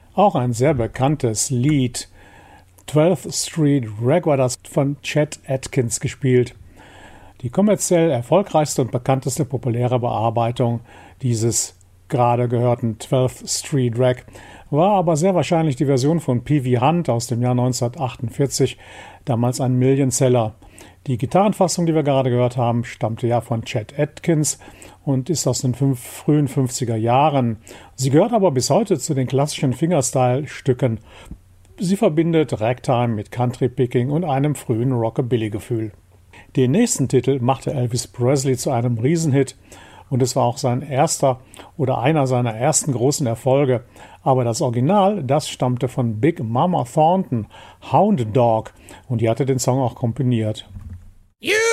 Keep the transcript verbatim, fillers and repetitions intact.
Auch ein sehr bekanntes Lied, twelfth Street Rag, war das von Chet Atkins gespielt. Die kommerziell erfolgreichste und bekannteste populäre Bearbeitung dieses gerade gehörten twelfth Street Rag war aber sehr wahrscheinlich die Version von P V Hunt aus dem Jahr neunzehnhundertachtundvierzig, damals ein Millionseller. Die Gitarrenfassung, die wir gerade gehört haben, stammte ja von Chet Atkins und ist aus den fünf, frühen fünfziger Jahren. Sie gehört aber bis heute zu den klassischen Fingerstyle-Stücken. Sie verbindet Ragtime mit Country-Picking und einem frühen Rockabilly-Gefühl. Den nächsten Titel machte Elvis Presley zu einem Riesenhit und es war auch sein erster oder einer seiner ersten großen Erfolge. Aber das Original, das stammte von Big Mama Thornton, Hound Dog, und die hatte den Song auch komponiert.